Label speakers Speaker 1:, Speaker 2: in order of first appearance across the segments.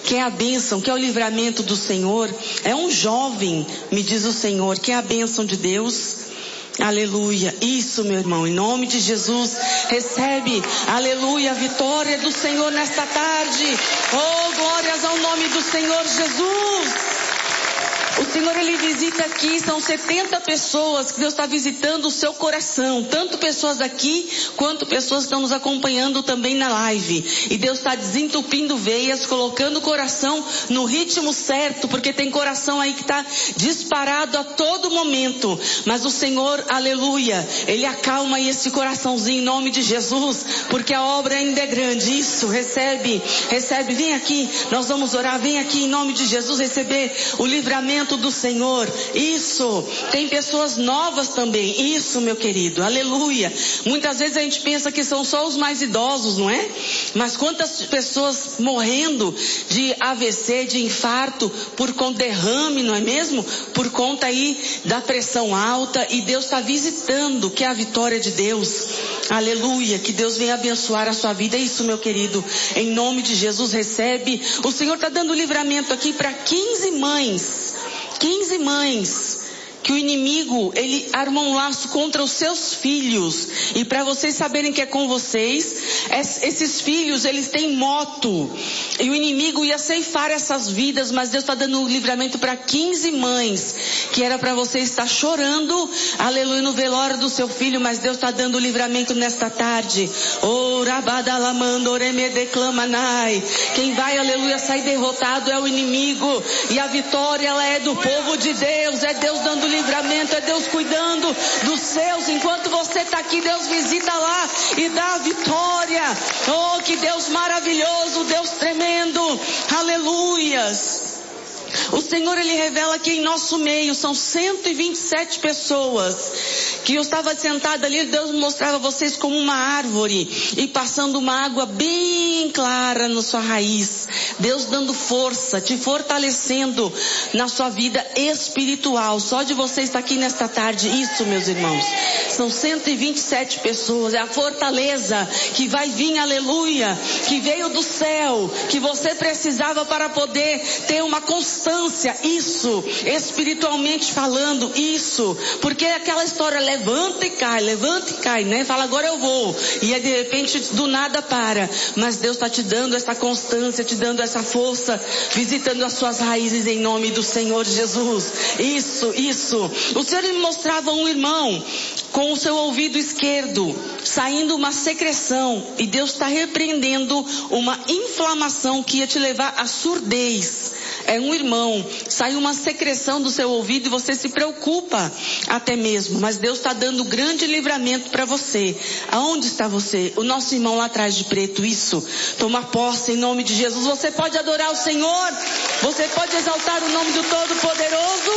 Speaker 1: quer a bênção, quer o livramento do Senhor. É um jovem, me diz o Senhor, quer a bênção de Deus. Aleluia, isso meu irmão, em nome de Jesus, recebe, aleluia, a vitória do Senhor nesta tarde. Oh, glórias ao nome do Senhor Jesus. O Senhor, Ele visita aqui, são 70 pessoas que Deus está visitando o seu coração. Tanto pessoas aqui, quanto pessoas que estão nos acompanhando também na live. E Deus está desentupindo veias, colocando o coração no ritmo certo, porque tem coração aí que está disparado a todo momento. Mas o Senhor, aleluia, Ele acalma aí esse coraçãozinho em nome de Jesus, porque a obra ainda é grande. Isso, recebe, vem aqui, nós vamos orar, vem aqui em nome de Jesus receber o livramento do Senhor. Isso, tem pessoas novas também. Isso, meu querido, aleluia. Muitas vezes a gente pensa que são só os mais idosos, não é? Mas quantas pessoas morrendo de AVC, de infarto, por conta de derrame, não é mesmo? Por conta aí da pressão alta, e Deus está visitando, que é a vitória de Deus. Aleluia, que Deus venha abençoar a sua vida. Isso, meu querido, em nome de Jesus, recebe. O Senhor está dando livramento aqui para 15 mães, que o inimigo, ele arma um laço contra os seus filhos. E para vocês saberem que é com vocês, esses filhos, eles têm moto. E o inimigo ia ceifar essas vidas, mas Deus está dando um livramento para 15 mães, que era para você estar chorando, aleluia, no velório do seu filho, mas Deus está dando livramento nesta tarde. Oh, rabadalamando, oremedeclamanai. Quem vai, aleluia, sair derrotado é o inimigo. E a vitória, ela é do povo de Deus. É Deus dando livramento, é Deus cuidando dos seus. Enquanto você está aqui, Deus visita lá e dá a vitória. Oh, que Deus maravilhoso, Deus tremendo. Aleluias. O Senhor, Ele revela que em nosso meio são 127 pessoas, que eu estava sentada ali, Deus mostrava vocês como uma árvore e passando uma água bem clara na sua raiz. Deus dando força, te fortalecendo na sua vida espiritual. Só de você estar aqui nesta tarde, isso, meus irmãos, são 127 pessoas, é a fortaleza que vai vir, aleluia, que veio do céu, que você precisava para poder ter uma constância, isso, espiritualmente falando, isso, porque aquela história levanta e cai, né? Fala, agora eu vou, e aí de repente do nada para, mas Deus está te dando essa constância, te dando essa força, visitando as suas raízes em nome do Senhor Jesus. Isso. O Senhor me mostrava um irmão com o seu ouvido esquerdo saindo uma secreção, e Deus está repreendendo uma inflamação que ia te levar à surdez. É um irmão, saiu uma secreção do seu ouvido e você se preocupa até mesmo, mas Deus está dando grande livramento para você. Aonde está você? O nosso irmão lá atrás de preto, isso. Toma posse em nome de Jesus. Você pode adorar o Senhor, você pode exaltar o nome do Todo-Poderoso.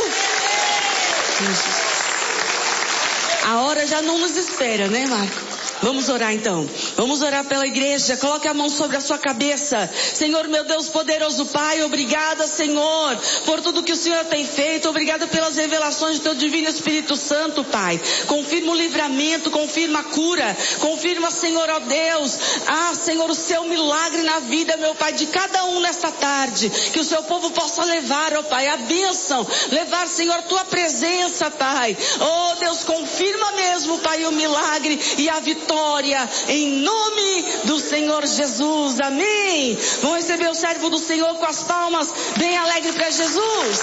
Speaker 1: A hora já não nos espera, né, Marco? Vamos orar então. Vamos orar pela igreja. Coloque a mão sobre a sua cabeça. Senhor, meu Deus poderoso Pai, obrigada, Senhor, por tudo que o Senhor tem feito. Obrigada pelas revelações do Teu Divino Espírito Santo, Pai. Confirma o livramento, confirma a cura. Confirma, Senhor, ó Deus, Senhor, o Seu milagre na vida, meu Pai, de cada um nesta tarde. Que o Seu povo possa levar, ó Pai, a bênção. Levar, Senhor, a Tua presença, Pai. Oh Deus, confirma mesmo, Pai, o milagre e a vitória. Em nome do Senhor Jesus, amém. Vamos receber o servo do Senhor com as palmas bem alegre para Jesus.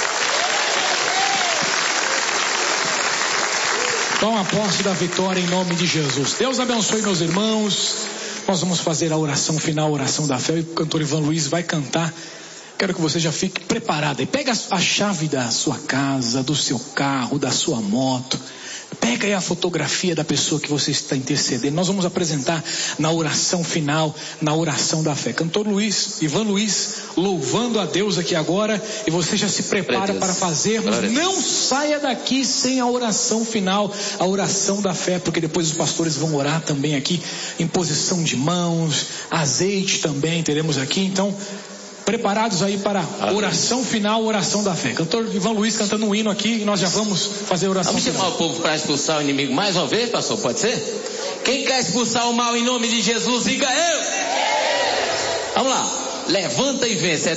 Speaker 2: Toma posse da vitória em nome de Jesus. Deus abençoe meus irmãos. Nós vamos fazer a oração final, a oração da fé. E o cantor Ivan Luiz vai cantar. Quero que você já fique preparado. E pega a chave da sua casa, do seu carro, da sua moto. Pega aí a fotografia da pessoa que você está intercedendo. Nós vamos apresentar na oração final, na oração da fé. Cantor Ivan Luiz, louvando a Deus aqui agora. E você já se prepara para fazermos. Não saia daqui sem a oração final, a oração da fé, porque depois os pastores vão orar também aqui, em posição de mãos, azeite também teremos aqui. Então, preparados aí para a oração final, oração da fé. Cantor Ivan Luiz cantando um hino aqui e nós já vamos fazer a oração final.
Speaker 3: Vamos chamar o povo para expulsar o inimigo mais uma vez, pastor, pode ser? Quem quer expulsar o mal em nome de Jesus, diga eu! Vamos lá, levanta e vence.